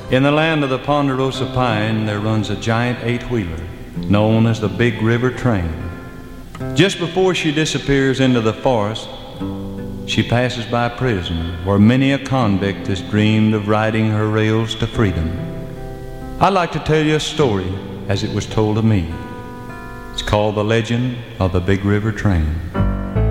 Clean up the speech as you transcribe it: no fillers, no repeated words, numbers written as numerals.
In the land of the Ponderosa Pine, there runs a giant eight-wheeler known as the Big River Train. Just before she disappears into the forest, she passes by prison where many a convict has dreamed of riding her rails to freedom. I'd like to tell you a story as it was told to me. It's called The Legend of the Big River Train.